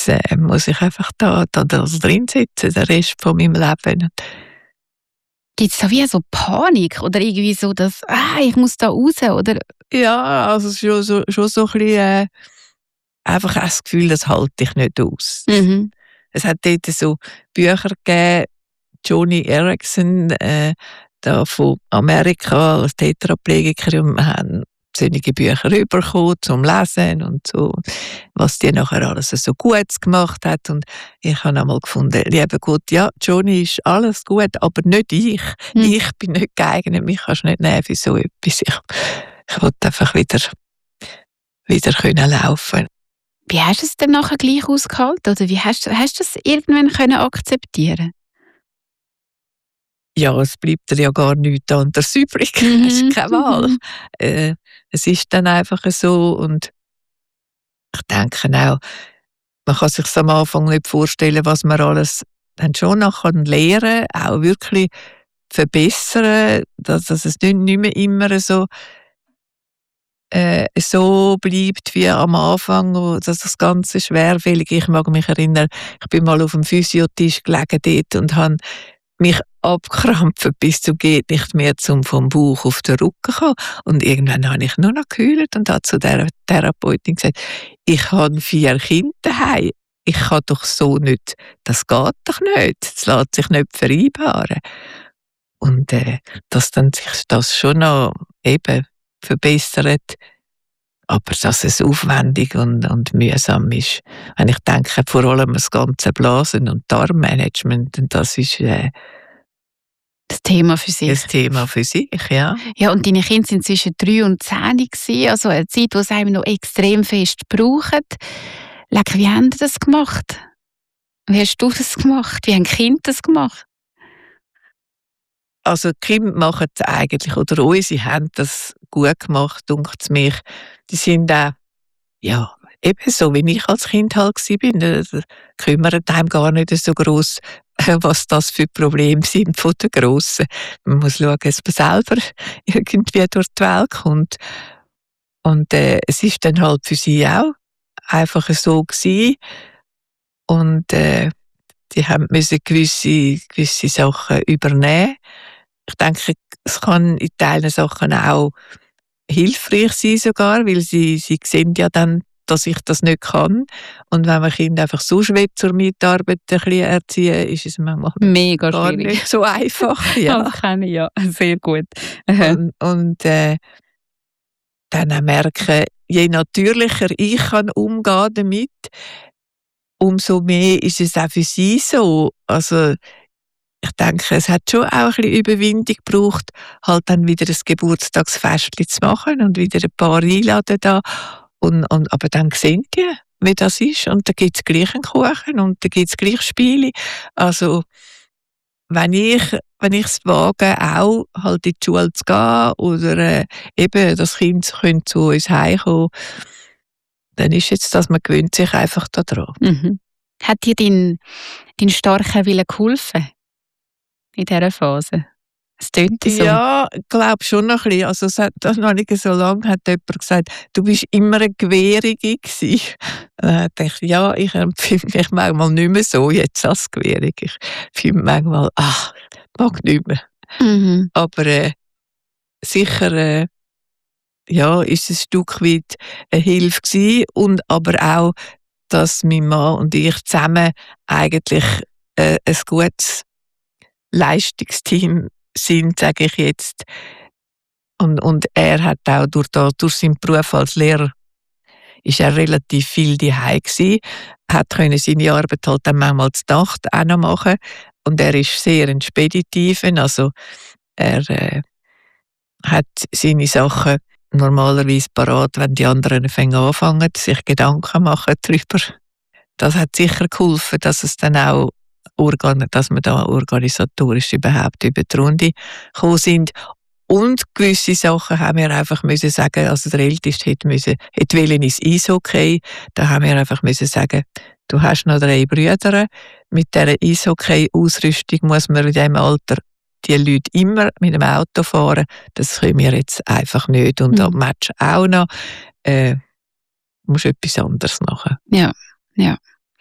jetzt muss ich einfach da drin sitzen, den Rest von meinem Leben. Gibt es da wie so Panik oder irgendwie so, dass ich muss da raus, oder? Ja, also schon so ein bisschen, einfach auch das Gefühl, das halte ich nicht aus. Mhm. Es hat dort so Bücher gegeben, Joni Eareckson, da von Amerika als Tetraplegiker, und wir haben solche Bücher bekommen zum Lesen und so, was die nachher alles so Gutes gemacht hat. Und ich habe einmal gefunden, lieber Gott, ja, Joni ist alles gut, aber nicht ich. Ich bin nicht geeignet, mich kannst du nicht nehmen für so etwas. Ich wollte einfach wieder können laufen. Wie hast du es denn nachher gleich ausgehalten? Oder wie hast du das irgendwann können akzeptieren? Ja, es bleibt dir ja gar nichts anderes übrig. Hast keine Wahl. Es ist dann einfach so, und ich denke auch, man kann sich am Anfang nicht vorstellen, was man alles dann schon noch lernen kann, auch wirklich verbessern, dass es nicht mehr immer so bleibt wie am Anfang, dass das Ganze schwerfällig. Ich mag mich erinnern, ich bin mal auf dem Physiotisch gelegen dort und habe mich abkrampfen bis zum geht nicht mehr, vom Bauch auf den Rücken kommen. Und irgendwann habe ich nur noch geheult und habe zu der Therapeutin gesagt, ich habe 4 Kinder daheim. Ich kann doch so nicht, das geht doch nicht. Das lässt sich nicht vereinbaren. Und dass dann sich das schon noch eben verbessert, aber dass es aufwendig und mühsam ist. Wenn ich denke, vor allem das ganze Blasen- und Darmmanagement, und das ist Das Thema für sich. das Thema für sich, ja. Ja, und deine Kinder sind zwischen 3 und 10 gewesen, also eine Zeit, die es einem noch extrem fest braucht. Leck, wie haben die das gemacht? Wie hast du das gemacht? Wie haben die Kinder das gemacht? Also die Kinder machen es eigentlich, oder unsere haben das gut gemacht, dunkt es mich. Die sind auch, ja, eben so, wie ich als Kind halt war. Da kümmert einem gar nicht so gross, was das für Probleme sind von den Grossen. Man muss schauen, dass man selber irgendwie durch die Welt kommt. Und es ist dann halt für sie auch einfach so gewesen. Und die haben müssen gewisse Sachen übernehmen. Ich denke, es kann in Teilen Sachen auch hilfreich sein sogar, weil sie sehen ja dann, dass ich das nicht kann. Und wenn man Kinder einfach so schwer zur Mitarbeit ein bisschen erziehen, ist es manchmal Mega gar schwierig. nicht so einfach. Ja. Das kenne ich, ja. Sehr gut. Und dann auch merken, je natürlicher ich kann umgehen damit, umso mehr ist es auch für sie so. Also ich denke, es hat schon auch ein bisschen Überwindung gebraucht, halt dann wieder ein Geburtstagsfest zu machen und wieder ein paar einladen da. Aber dann sehen die, wie das ist. Und da gibt es gleich einen Kuchen und da gibt es gleich Spiele. Also wenn ich es wage, auch halt in die Schule zu gehen oder eben das Kind könnte zu uns heimkommen, dann ist jetzt das, man gewöhnt sich einfach daran. Mhm. Hat dir dein starker Wille geholfen in dieser Phase? Es tönt so. Ja, ich glaube schon noch ein bisschen. Also es hat noch nicht so lange hat jemand gesagt, du bist immer eine Gewehrige gewesen. Dann dachte ich, ja, ich empfinde mich manchmal nicht mehr so jetzt als Gewehrige. Ich finde manchmal, ich mag nicht mehr. Mhm. Aber sicher ja, ist es ein Stück weit eine Hilfe gewesen, und aber auch, dass mein Mann und ich zusammen eigentlich ein gutes Leistungsteam sind, sage ich jetzt. Und er hat auch durch seinen Beruf als Lehrer ist er relativ viel daheim gsi, hat können seine Arbeit halt dann manchmal zur Nacht auch noch machen. Und er ist sehr ein Speditiven, also er hat seine Sachen normalerweise parat, wenn die anderen anfangen, sich Gedanken machen darüber. Das hat sicher geholfen, dass es dann auch dass wir da organisatorisch überhaupt über die Runde gekommen sind. Und gewisse Sachen haben wir einfach müssen sagen, also der Älteste hätte wollen ins Eishockey, da haben wir einfach müssen sagen, du hast noch 3 Brüder, mit dieser Eishockey-Ausrüstung muss man in diesem Alter die Leute immer mit dem Auto fahren, das können wir jetzt einfach nicht. Und am Match auch noch, musst etwas anderes machen. Ja, ja.